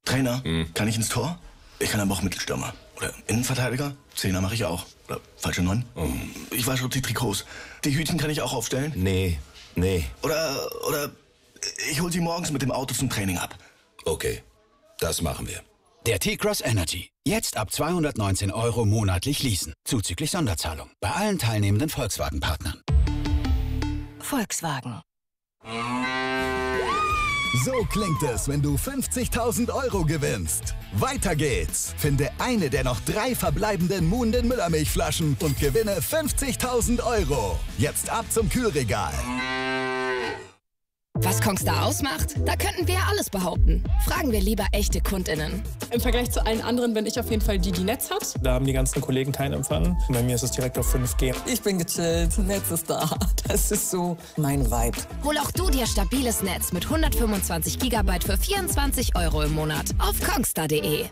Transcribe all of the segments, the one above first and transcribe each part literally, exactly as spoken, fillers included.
Trainer, hm. kann ich ins Tor? Ich kann aber auch Mittelstürmer. Oder Innenverteidiger? Zehner mache ich auch. Oder falsche Neun? Oh. Ich wasche auch die Trikots. Die Hütchen kann ich auch aufstellen? Nee, nee. Oder, oder ich hol sie morgens mit dem Auto zum Training ab. Okay, das machen wir. Der T-Cross Energy. Jetzt ab zweihundertneunzehn Euro monatlich leasen. Zuzüglich Sonderzahlung. Bei allen teilnehmenden Volkswagen-Partnern. Volkswagen. So klingt es, wenn du fünfzigtausend Euro gewinnst. Weiter geht's. Finde eine der noch drei verbleibenden Muhnden Müllermilchflaschen und gewinne fünfzigtausend Euro. Jetzt ab zum Kühlregal. Was Kongstar ausmacht? Da könnten wir ja alles behaupten. Fragen wir lieber echte KundInnen. Im Vergleich zu allen anderen bin ich auf jeden Fall die, die Netz hat. Da haben die ganzen Kollegen keinen Empfang. Bei mir ist es direkt auf fünf G. Ich bin gechillt, Netz ist da. Das ist so mein Vibe. Hol auch du dir stabiles Netz mit hundertfünfundzwanzig Gigabyte für vierundzwanzig Euro im Monat auf kongstar punkt de.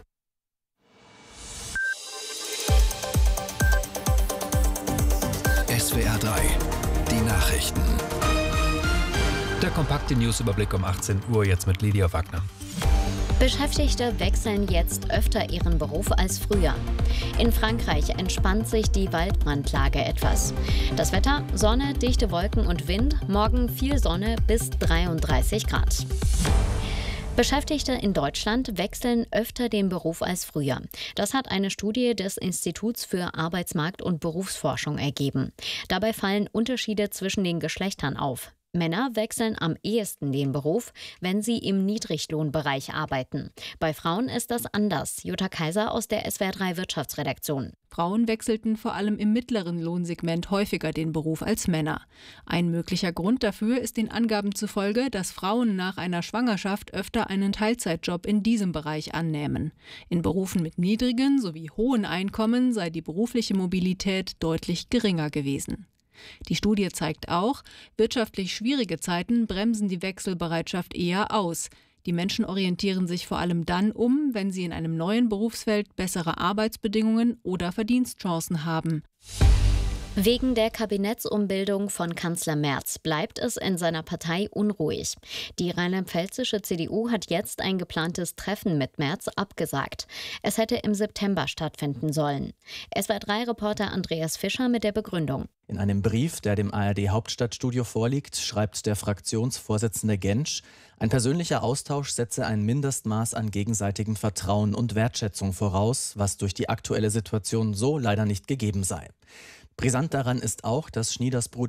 S W R drei, die Nachrichten. Der kompakte Newsüberblick um achtzehn Uhr, jetzt mit Lydia Wagner. Beschäftigte wechseln jetzt öfter ihren Beruf als früher. In Frankreich entspannt sich die Waldbrandlage etwas. Das Wetter: Sonne, dichte Wolken und Wind. Morgen viel Sonne bis dreiunddreißig Grad. Beschäftigte in Deutschland wechseln öfter den Beruf als früher. Das hat eine Studie des Instituts für Arbeitsmarkt- und Berufsforschung ergeben. Dabei fallen Unterschiede zwischen den Geschlechtern auf. Männer wechseln am ehesten den Beruf, wenn sie im Niedriglohnbereich arbeiten. Bei Frauen ist das anders. Jutta Kaiser aus der S W R drei Wirtschaftsredaktion. Frauen wechselten vor allem im mittleren Lohnsegment häufiger den Beruf als Männer. Ein möglicher Grund dafür ist den Angaben zufolge, dass Frauen nach einer Schwangerschaft öfter einen Teilzeitjob in diesem Bereich annehmen. In Berufen mit niedrigen sowie hohen Einkommen sei die berufliche Mobilität deutlich geringer gewesen. Die Studie zeigt auch, wirtschaftlich schwierige Zeiten bremsen die Wechselbereitschaft eher aus. Die Menschen orientieren sich vor allem dann um, wenn sie in einem neuen Berufsfeld bessere Arbeitsbedingungen oder Verdienstchancen haben. Wegen der Kabinettsumbildung von Kanzler Merz bleibt es in seiner Partei unruhig. Die rheinland-pfälzische C D U hat jetzt ein geplantes Treffen mit Merz abgesagt. Es hätte im September stattfinden sollen. S W R drei Reporter Andreas Fischer mit der Begründung. In einem Brief, der dem A R D-Hauptstadtstudio vorliegt, schreibt der Fraktionsvorsitzende Gentsch, ein persönlicher Austausch setze ein Mindestmaß an gegenseitigem Vertrauen und Wertschätzung voraus, was durch die aktuelle Situation so leider nicht gegeben sei. Brisant daran ist auch, dass Schnieders Bruder